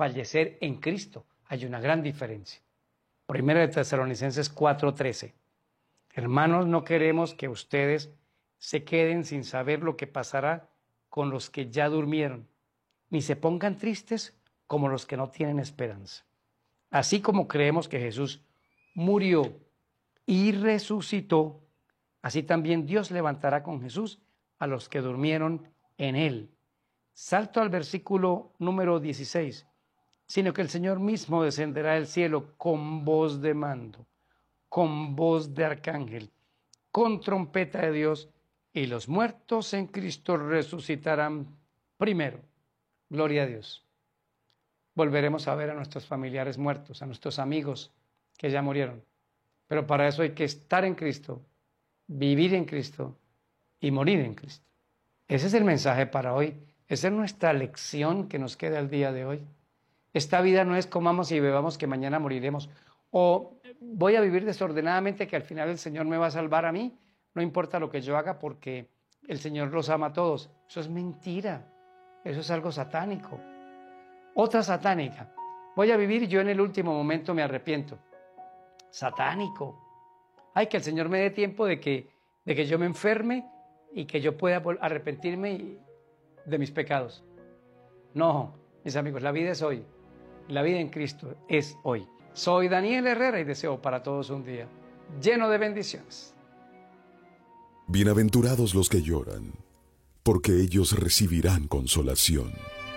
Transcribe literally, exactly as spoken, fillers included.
fallecer en Cristo. Hay una gran diferencia. Primera de Tesalonicenses cuatro trece. Hermanos, no queremos que ustedes se queden sin saber lo que pasará con los que ya durmieron, ni se pongan tristes como los que no tienen esperanza. Así como creemos que Jesús murió y resucitó, así también Dios levantará con Jesús a los que durmieron en él. Salto al versículo número dieciséis. Sino que el Señor mismo descenderá del cielo con voz de mando, con voz de arcángel, con trompeta de Dios, y los muertos en Cristo resucitarán primero. Gloria a Dios. Volveremos a ver a nuestros familiares muertos, a nuestros amigos que ya murieron. Pero para eso hay que estar en Cristo, vivir en Cristo y morir en Cristo. Ese es el mensaje para hoy. Esa es nuestra lección que nos queda el día de hoy. Esta vida no es comamos y bebamos que mañana moriremos. O voy a vivir desordenadamente que al final el Señor me va a salvar a mí. No importa lo que yo haga porque el Señor los ama a todos. Eso es mentira. Eso es algo satánico. Otra satánica. Voy a vivir y yo en el último momento me arrepiento. Satánico. Ay, que el Señor me dé tiempo de que, de que yo me enferme y que yo pueda arrepentirme de mis pecados. No, mis amigos, la vida es hoy. La vida en Cristo es hoy. Soy Daniel Herrera y deseo para todos un día lleno de bendiciones. Bienaventurados los que lloran, porque ellos recibirán consolación.